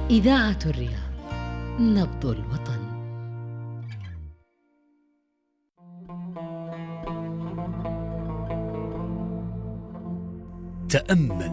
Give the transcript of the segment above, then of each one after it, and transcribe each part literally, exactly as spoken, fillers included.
إذاعة الرياض، نبض الوطن. تأمل.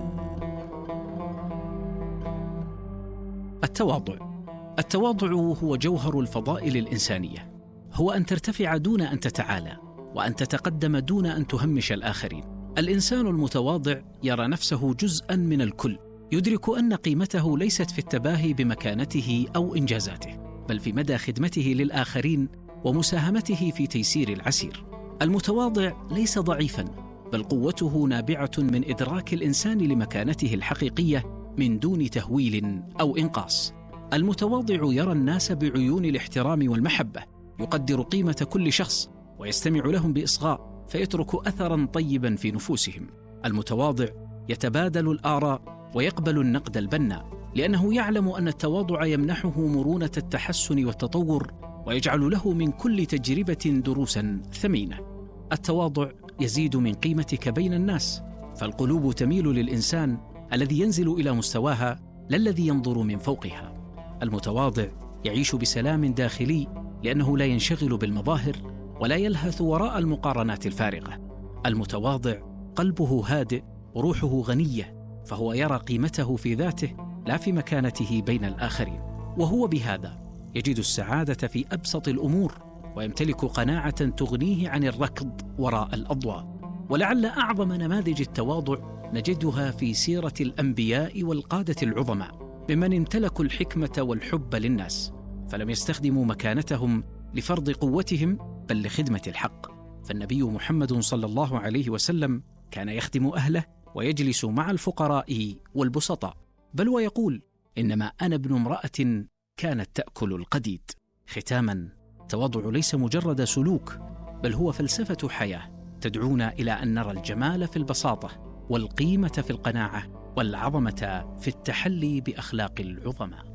التواضع. التواضع هو جوهر الفضائل الإنسانية، هو أن ترتفع دون أن تتعالى، وأن تتقدم دون أن تهمش الآخرين. الإنسان المتواضع يرى نفسه جزءاً من الكل، يدرك أن قيمته ليست في التباهي بمكانته أو إنجازاته، بل في مدى خدمته للآخرين ومساهمته في تيسير العسير. المتواضع ليس ضعيفاً، بل قوته نابعة من إدراك الإنسان لمكانته الحقيقية من دون تهويل أو إنقاص. المتواضع يرى الناس بعيون الاحترام والمحبة، يقدر قيمة كل شخص ويستمع لهم بإصغاء، فيترك أثراً طيباً في نفوسهم. المتواضع يتبادل الآراء ويقبل النقد البناء، لأنه يعلم أن التواضع يمنحه مرونة التحسن والتطور، ويجعل له من كل تجربة دروساً ثمينة. التواضع يزيد من قيمتك بين الناس، فالقلوب تميل للإنسان الذي ينزل إلى مستواها، لا الذي ينظر من فوقها. المتواضع يعيش بسلام داخلي، لأنه لا ينشغل بالمظاهر ولا يلهث وراء المقارنات الفارغة. المتواضع قلبه هادئ وروحه غنية، فهو يرى قيمته في ذاته لا في مكانته بين الآخرين، وهو بهذا يجد السعادة في أبسط الأمور، ويمتلك قناعة تغنيه عن الركض وراء الأضواء. ولعل أعظم نماذج التواضع نجدها في سيرة الأنبياء والقادة العظماء، ممن امتلكوا الحكمة والحب للناس، فلم يستخدموا مكانتهم لفرض قوتهم بل لخدمة الحق. فالنبي محمد صلى الله عليه وسلم كان يخدم أهله ويجلس مع الفقراء والبسطاء، بل ويقول: إنما أنا ابن امرأة كانت تأكل القديد. ختاماً، التواضع ليس مجرد سلوك، بل هو فلسفة حياة تدعونا إلى أن نرى الجمال في البساطة، والقيمة في القناعة، والعظمة في التحلي بأخلاق العظماء.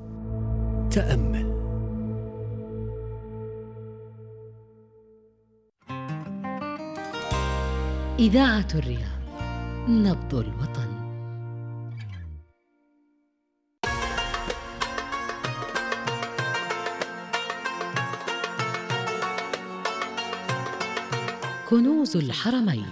تأمل. إذاعة الرياض، نبض الوطن. كنوز الحرمين.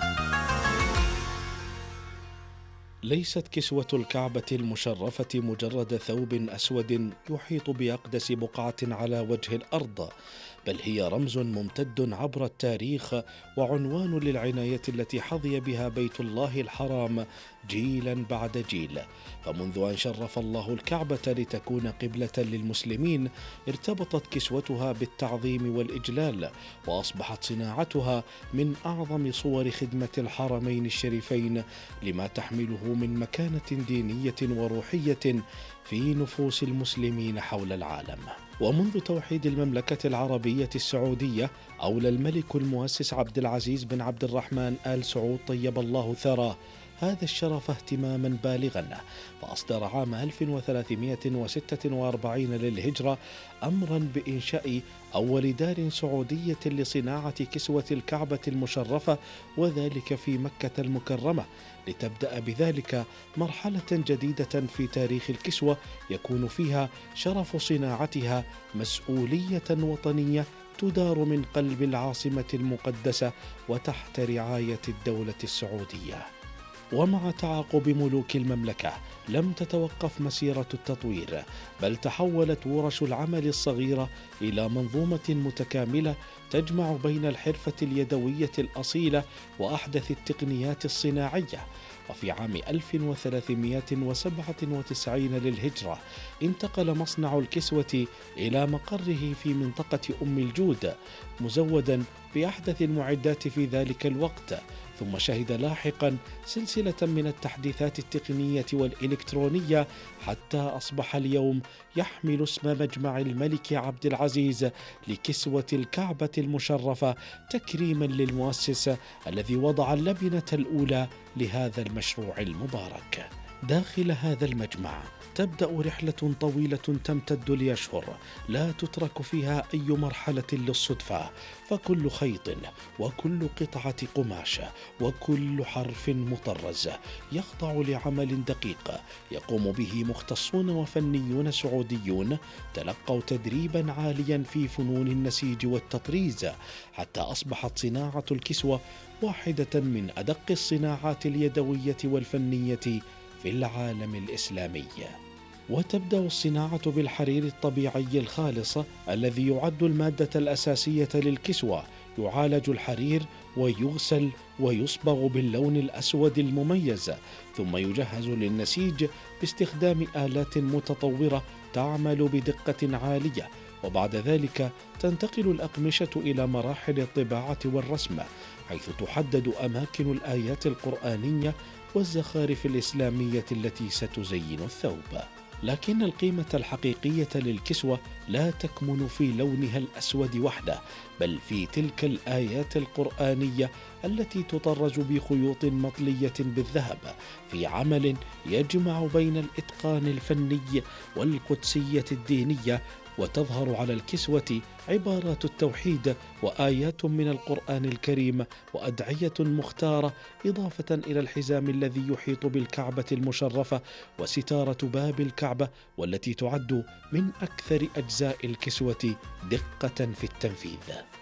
ليست كسوة الكعبة المشرفة مجرد ثوب أسود يحيط بأقدس بقعة على وجه الأرض، بل هي رمز ممتد عبر التاريخ وعنوان للعناية التي حظي بها بيت الله الحرام جيلا بعد جيل. فمنذ أن شرف الله الكعبة لتكون قبلة للمسلمين، ارتبطت كسوتها بالتعظيم والإجلال، وأصبحت صناعتها من أعظم صور خدمة الحرمين الشريفين لما تحمله من مكانة دينية وروحية في نفوس المسلمين حول العالم. ومنذ توحيد المملكة العربية السعودية، أولى الملك المؤسس عبد العزيز بن عبد الرحمن آل سعود طيب الله ثراه هذا الشرف اهتماما بالغا، فأصدر عام ألف وثلاثمائة وستة وأربعين للهجرة أمرا بإنشاء أول دار سعودية لصناعة كسوة الكعبة المشرفة، وذلك في مكة المكرمة، لتبدأ بذلك مرحلة جديدة في تاريخ الكسوة يكون فيها شرف صناعتها مسؤولية وطنية تدار من قلب العاصمة المقدسة وتحت رعاية الدولة السعودية. ومع تعاقب ملوك المملكة لم تتوقف مسيرة التطوير، بل تحولت ورش العمل الصغيرة إلى منظومة متكاملة تجمع بين الحرفة اليدوية الأصيلة وأحدث التقنيات الصناعية. وفي عام ألف وثلاثمائة وسبعة وتسعين للهجرة انتقل مصنع الكسوة إلى مقره في منطقة أم الجود، مزودا بأحدث المعدات في ذلك الوقت، ثم شهد لاحقا سلسلة من التحديثات التقنية والإلكترونية، حتى أصبح اليوم يحمل اسم مجمع الملك عبد العزيز لكسوة الكعبة المشرفة، تكريما للمؤسس الذي وضع اللبنة الأولى لهذا المشروع المبارك. داخل هذا المجمع تبدأ رحلة طويلة تمتد لأشهر لا تترك فيها أي مرحلة للصدفة، فكل خيط وكل قطعة قماش وكل حرف مطرز يخضع لعمل دقيق يقوم به مختصون وفنيون سعوديون تلقوا تدريبا عاليا في فنون النسيج والتطريز، حتى أصبحت صناعة الكسوة واحدة من أدق الصناعات اليدوية والفنية في العالم الإسلامي. وتبدأ الصناعة بالحرير الطبيعي الخالص الذي يعد المادة الأساسية للكسوة. يعالج الحرير ويغسل ويصبغ باللون الأسود المميز، ثم يجهز للنسيج باستخدام آلات متطورة تعمل بدقة عالية، وبعد ذلك تنتقل الأقمشة إلى مراحل الطباعة والرسم، حيث تحدد أماكن الآيات القرآنية والزخارف الإسلامية التي ستزين الثوب. لكن القيمة الحقيقية للكسوة لا تكمن في لونها الأسود وحده، بل في تلك الآيات القرآنية التي تطرز بخيوط مطلية بالذهب في عمل يجمع بين الإتقان الفني والقدسية الدينية. وتظهر على الكسوة عبارات التوحيد وآيات من القرآن الكريم وأدعية مختارة، إضافة إلى الحزام الذي يحيط بالكعبة المشرفة وستارة باب الكعبة، والتي تعد من أكثر أجزاء الكسوة دقة في التنفيذ.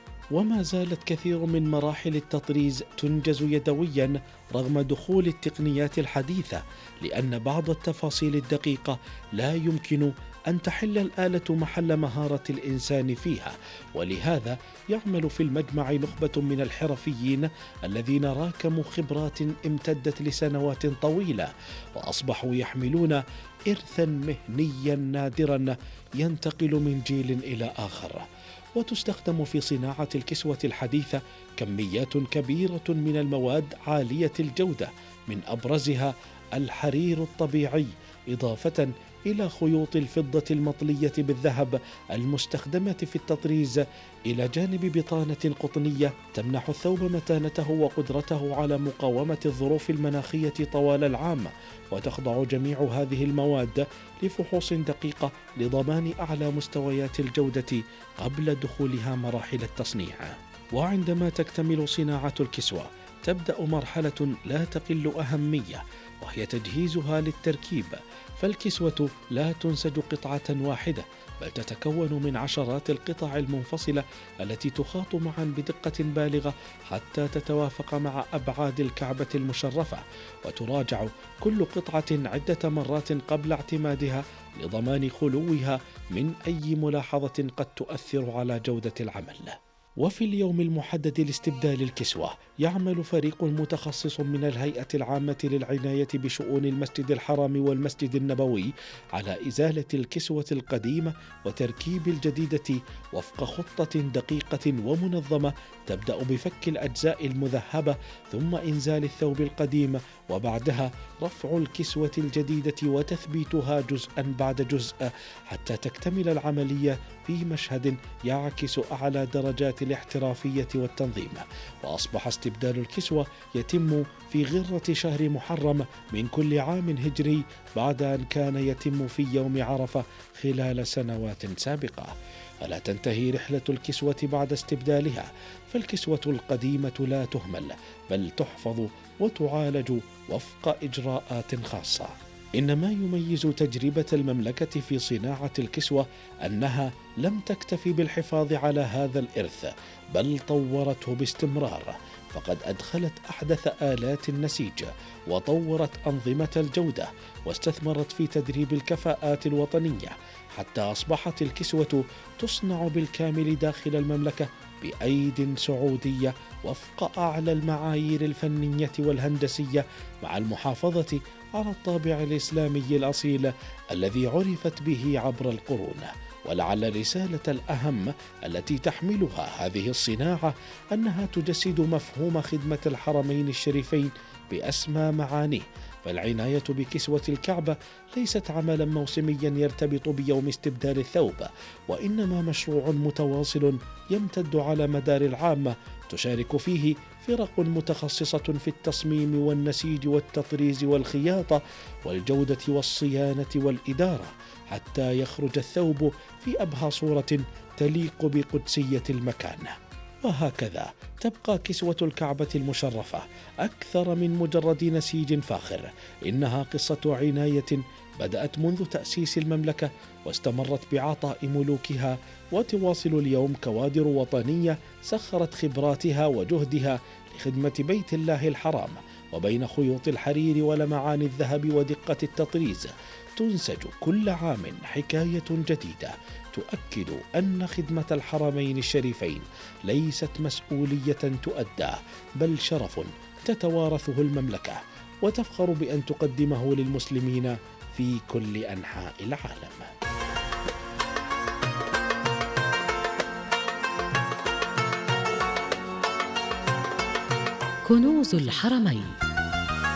وما زالت كثير من مراحل التطريز تنجز يدويا رغم دخول التقنيات الحديثة، لأن بعض التفاصيل الدقيقة لا يمكن أن تحل الآلة محل مهارة الإنسان فيها، ولهذا يعمل في المجمع نخبة من الحرفيين الذين راكموا خبرات امتدت لسنوات طويلة، وأصبحوا يحملون إرثا مهنيا نادرا ينتقل من جيل إلى آخر. وتستخدم في صناعة الكسوة الحديثة كميات كبيرة من المواد عالية الجودة، من أبرزها الحرير الطبيعي، إضافة إلى خيوط الفضة المطلية بالذهب المستخدمة في التطريز، إلى جانب بطانة قطنية تمنح الثوب متانته وقدرته على مقاومة الظروف المناخية طوال العام. وتخضع جميع هذه المواد لفحوص دقيقة لضمان أعلى مستويات الجودة قبل دخولها مراحل التصنيع. وعندما تكتمل صناعة الكسوة تبدأ مرحلة لا تقل أهمية، وهي تجهيزها للتركيب. فالكسوة لا تنسج قطعة واحدة، بل تتكون من عشرات القطع المنفصلة التي تخاط معا بدقة بالغة حتى تتوافق مع أبعاد الكعبة المشرفة، وتراجع كل قطعة عدة مرات قبل اعتمادها لضمان خلوها من أي ملاحظة قد تؤثر على جودة العمل. وفي اليوم المحدد لاستبدال الكسوة يعمل فريق متخصص من الهيئة العامة للعناية بشؤون المسجد الحرام والمسجد النبوي على إزالة الكسوة القديمة وتركيب الجديدة وفق خطة دقيقة ومنظمة، تبدأ بفك الأجزاء المذهبة ثم إنزال الثوب القديم، وبعدها رفع الكسوة الجديدة وتثبيتها جزءا بعد جزء حتى تكتمل العملية في مشهد يعكس أعلى درجات الاحترافية والتنظيم. وأصبح استبدال الكسوة يتم في غرة شهر محرم من كل عام هجري، بعد أن كان يتم في يوم عرفة خلال سنوات سابقة. ولا تنتهي رحلة الكسوة بعد استبدالها، فالكسوة القديمة لا تهمل، بل تحفظ وتعالج وفق إجراءات خاصة. إن ما يميز تجربة المملكة في صناعة الكسوة أنها لم تكتفي بالحفاظ على هذا الإرث، بل طورته باستمرار، فقد أدخلت أحدث آلات النسيج وطورت أنظمة الجودة واستثمرت في تدريب الكفاءات الوطنية، حتى أصبحت الكسوة تصنع بالكامل داخل المملكة بأيد سعودية وفق أعلى المعايير الفنية والهندسية، مع المحافظة على الطابع الإسلامي الأصيل الذي عرفت به عبر القرون. ولعل الرسالة الأهم التي تحملها هذه الصناعة أنها تجسد مفهوم خدمة الحرمين الشريفين بأسمى معانيه، فالعناية بكسوة الكعبة ليست عملا موسميا يرتبط بيوم استبدال الثوب، وإنما مشروع متواصل يمتد على مدار العام، تشارك فيه فرق متخصصة في التصميم والنسيج والتطريز والخياطة والجودة والصيانة والإدارة، حتى يخرج الثوب في أبهى صورة تليق بقدسية المكان. وهكذا تبقى كسوة الكعبة المشرفة أكثر من مجرد نسيج فاخر، إنها قصة عناية بدأت منذ تأسيس المملكة واستمرت بعطاء ملوكها، وتواصل اليوم كوادر وطنية سخرت خبراتها وجهدها لخدمة بيت الله الحرام. وبين خيوط الحرير ولمعان الذهب ودقة التطريز تنسج كل عام حكاية جديدة تؤكد أن خدمة الحرمين الشريفين ليست مسؤولية تؤدى، بل شرف تتوارثه المملكة وتفخر بأن تقدمه للمسلمين في كل أنحاء العالم. كنوز الحرمين.